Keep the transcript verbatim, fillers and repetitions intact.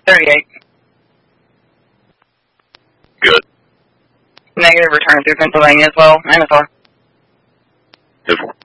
thirty-eight. Good. Negative, return through Pennsylvania as well. N F R. Good for